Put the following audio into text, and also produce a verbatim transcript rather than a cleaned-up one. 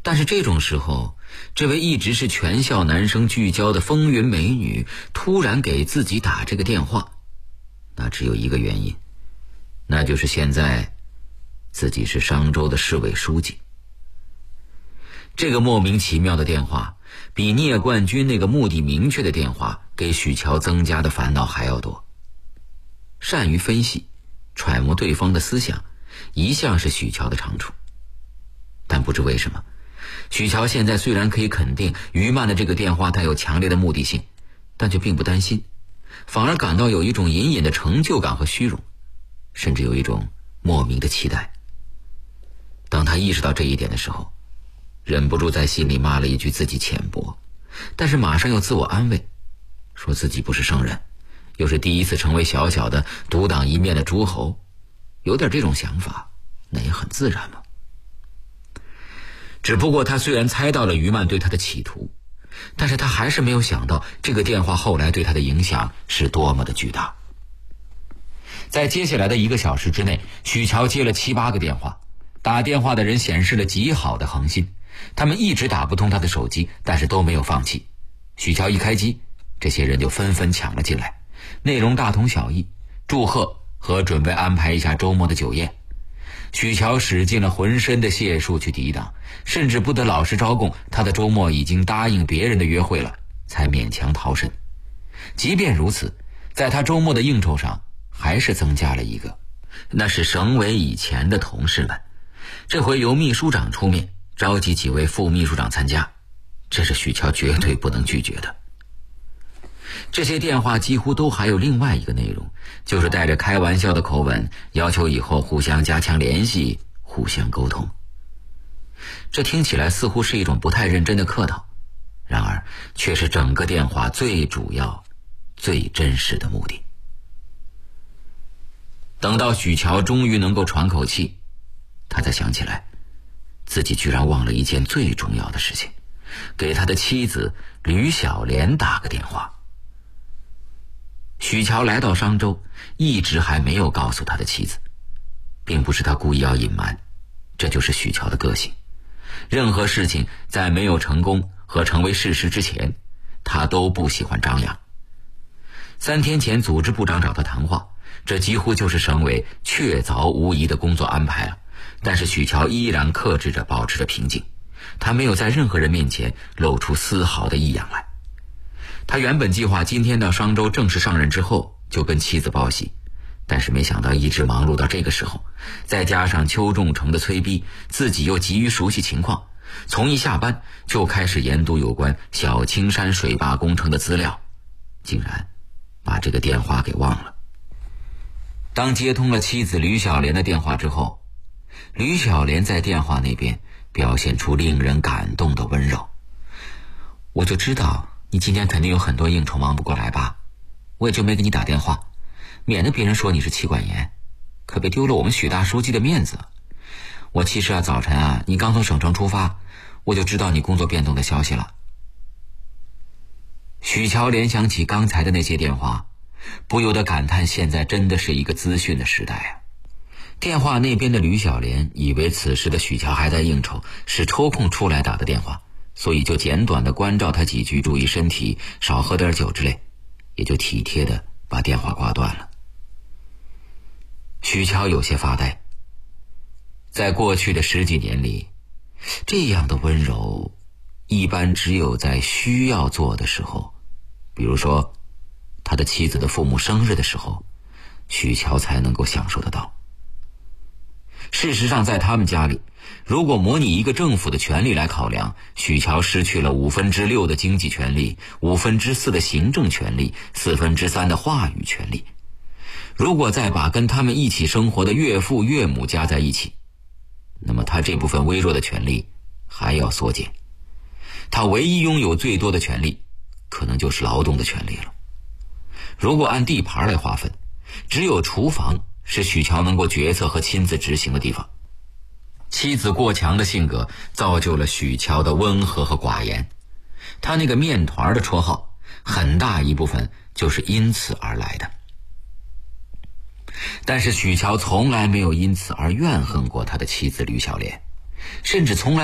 但是这种时候，这位一直是全校男生聚焦的风云美女突然给自己打这个电话，那只有一个原因，那就是现在自己是商州的市委书记。这个莫名其妙的电话比聂冠军那个目的明确的电话给许乔增加的烦恼还要多。善于分析揣摩对方的思想一向是许乔的长处，但不知为什么，许乔现在虽然可以肯定于曼的这个电话带有强烈的目的性，但却并不担心，反而感到有一种隐隐的成就感和虚荣，甚至有一种莫名的期待。当他意识到这一点的时候，忍不住在心里骂了一句自己浅薄，但是马上又自我安慰，说自己不是圣人，又是第一次成为小小的独当一面的诸侯，有点这种想法那也很自然嘛。只不过他虽然猜到了于曼对他的企图，但是他还是没有想到这个电话后来对他的影响是多么的巨大。在接下来的一个小时之内，许乔接了七八个电话，打电话的人显示了极好的恒心，他们一直打不通他的手机，但是都没有放弃。许乔一开机，这些人就纷纷抢了进来，内容大同小异，祝贺和准备安排一下周末的酒宴。许乔使尽了浑身的解数去抵挡，甚至不得老实招供他的周末已经答应别人的约会了，才勉强逃身。即便如此，在他周末的应酬上还是增加了一个，那是省委以前的同事们，这回由秘书长出面召集几位副秘书长参加，这是许乔绝对不能拒绝的。这些电话几乎都还有另外一个内容，就是带着开玩笑的口吻，要求以后互相加强联系，互相沟通。这听起来似乎是一种不太认真的客套，然而却是整个电话最主要最真实的目的。等到许乔终于能够喘口气，他才想起来自己居然忘了一件最重要的事情，给他的妻子吕小莲打个电话。许乔来到商州，一直还没有告诉他的妻子，并不是他故意要隐瞒，这就是许乔的个性。任何事情在没有成功和成为事实之前，他都不喜欢张扬。三天前组织部长找他谈话，这几乎就是省委确凿无疑的工作安排了，但是许乔依然克制着，保持着平静，他没有在任何人面前露出丝毫的异样来。他原本计划今天到商州正式上任之后就跟妻子报喜，但是没想到一直忙碌到这个时候，再加上邱仲成的催逼，自己又急于熟悉情况，从一下班就开始研读有关小青山水坝工程的资料，竟然把这个电话给忘了。当接通了妻子吕小莲的电话之后，吕小莲在电话那边表现出令人感动的温柔。我就知道你今天肯定有很多应酬忙不过来吧，我也就没给你打电话，免得别人说你是妻管严，可别丢了我们许大书记的面子。我其实啊，早晨啊，你刚从省城出发，我就知道你工作变动的消息了。许乔联想起刚才的那些电话，不由得感叹现在真的是一个资讯的时代啊。电话那边的吕小莲以为此时的许乔还在应酬，是抽空出来打的电话，所以就简短的关照他几句，注意身体，少喝点酒之类，也就体贴的把电话挂断了。许乔有些发呆，在过去的十几年里，这样的温柔一般只有在需要做的时候，比如说他的妻子的父母生日的时候，许乔才能够享受得到。事实上在他们家里，如果模拟一个政府的权力来考量，许乔失去了五分之六的经济权力，五分之四的行政权力，四分之三的话语权力。如果再把跟他们一起生活的岳父岳母加在一起，那么他这部分微弱的权力还要缩减。他唯一拥有最多的权力，可能就是劳动的权利了。如果按地盘来划分，只有厨房是许乔能够决策和亲自执行的地方。妻子过强的性格造就了许乔的温和和寡言，他那个面团的绰号很大一部分就是因此而来的。但是许乔从来没有因此而怨恨过他的妻子吕小莲，甚至从来